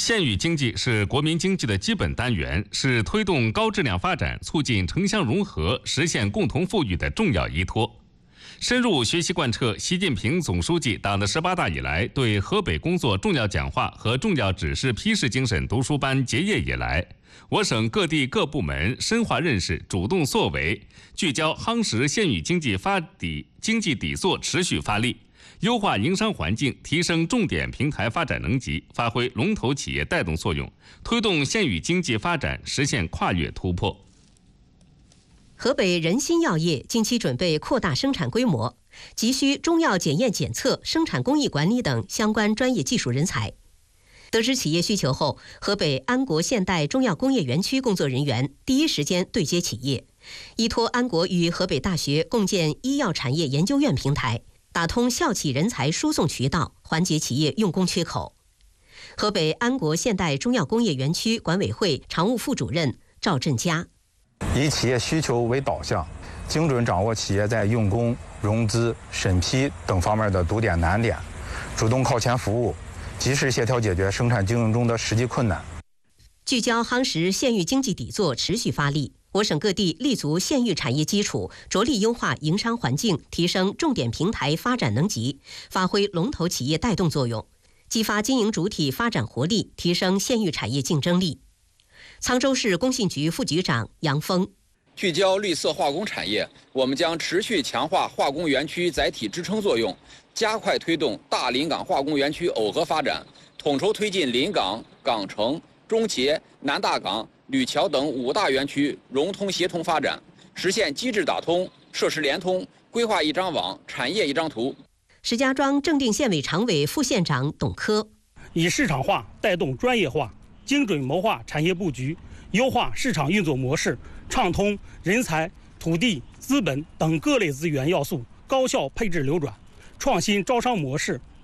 县域经济是国民经济的基本单元，是推动高质量发展、促进城乡融合、实现共同富裕的重要依托。深入学习贯彻习近平总书记党的18大以来对河北工作重要讲话和重要指示批示精神读书班结业以来，我省各地各部门深化认识、主动作为，聚焦夯实县域经济底座持续发力，优化营商环境，提升重点平台发展能级，发挥龙头企业带动作用，推动县域经济发展实现跨越突破。 河北仁心药业近期准备扩大生产规模，急需中药检验检测、生产工艺管理等相关专业技术人才。得知企业需求后，河北安国现代中药工业园区工作人员第一时间对接企业，依托安国与河北大学共建医药产业研究院平台，打通校企人才输送渠道，缓解企业用工缺口。河北安国现代中药工业园区管委会常务副主任赵振佳。 以企业需求为导向，精准掌握企业在用工、融资、审批等方面的堵点难点，主动靠前服务，及时协调解决生产经营中的实际困难。 聚焦夯实县域经济底座持续发力，我省各地立足县域产业基础，着力优化营商环境，提升重点平台发展能级，发挥龙头企业带动作用，激发经营主体发展活力，提升县域产业竞争力。沧州市工信局副局长杨峰： 聚焦绿色化工产业，我们将持续强化化工园区载体支撑作用，加快推动大临港化工园区耦合发展，统筹推进临港、港城、中捷、南大港、吕桥等5大园区融通协同发展，实现机制打通、设施联通、规划一张网、产业一张图。 石家庄正定县委常委副县长董科： 以市场化带动专业化，精准谋划产业布局，优化市场运作模式，畅通人才、土地、资本等各类资源要素高效配置流转，创新招商模式，